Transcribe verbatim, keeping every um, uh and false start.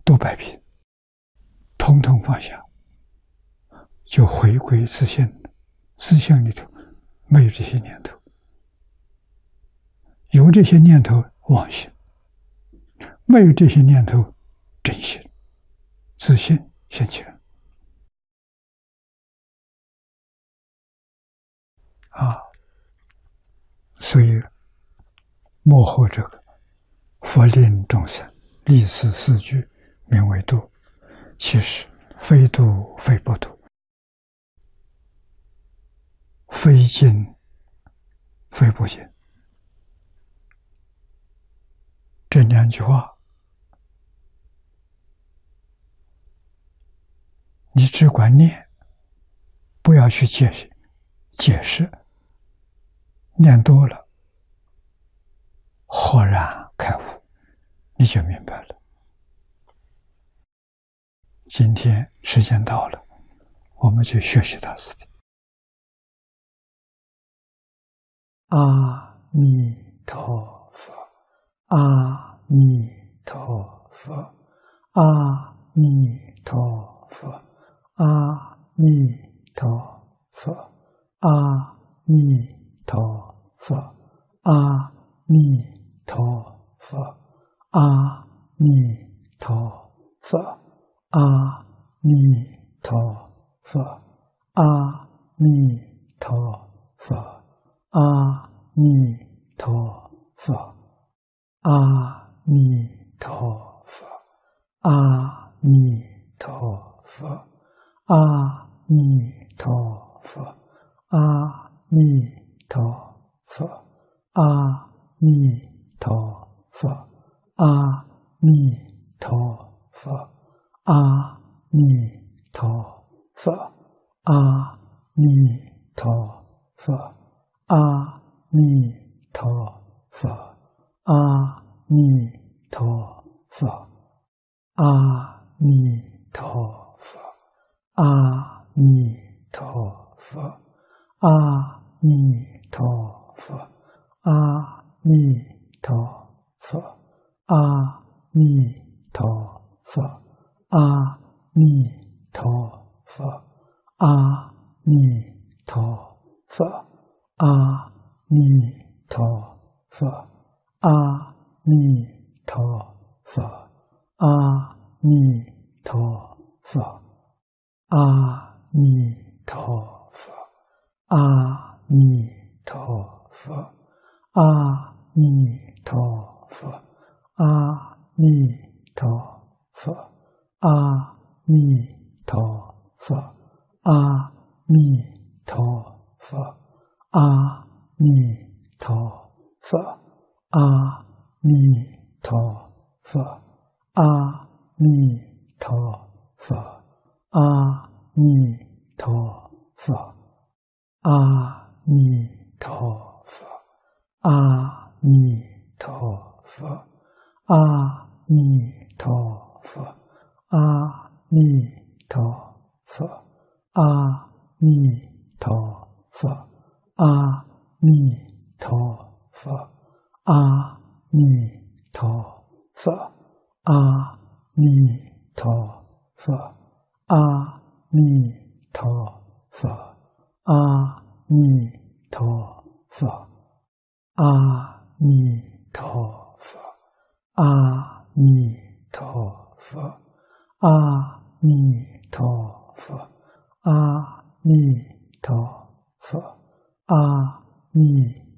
都摆平，统统放下，就回归自性。自性里头没有这些念头，有这些念头妄心，没有这些念头真心，自信现前。啊，所以幕后这个佛令众生立此四句，名为度，其实非度非不度，非进非不进。这两句话，你只管念，不要去解释解释，念多了，豁然开悟，你就明白了。今天时间到了，我们就学习到此地。阿弥陀佛，阿弥陀佛，阿弥陀佛，阿弥陀佛，阿弥陀佛，阿弥陀佛，阿弥陀佛，阿弥陀佛，阿弥陀佛。阿弥陀佛，阿弥陀佛，阿弥陀佛，阿弥陀佛，阿弥陀佛，阿弥陀佛，阿弥陀佛，阿弥陀佛，阿弥陀佛。阿弥陀佛，阿弥陀佛，阿弥陀佛，阿弥陀佛，阿弥陀佛，阿弥陀佛，阿弥陀佛，阿弥陀佛，阿弥陀佛。阿弥陀佛，阿弥陀佛，阿弥陀佛，阿弥陀佛，阿弥陀佛，阿弥陀佛，阿弥陀佛，阿弥陀佛，阿弥陀佛。阿弥陀佛，阿弥陀佛，阿弥陀佛，阿弥陀佛，阿弥陀佛，阿弥陀佛，阿弥陀佛，阿弥陀佛，阿弥陀佛。阿弥陀佛，阿弥陀佛，阿弥陀佛，阿弥陀佛，阿弥陀佛，阿弥陀佛，阿弥陀佛，阿弥陀佛，阿弥陀佛。阿弥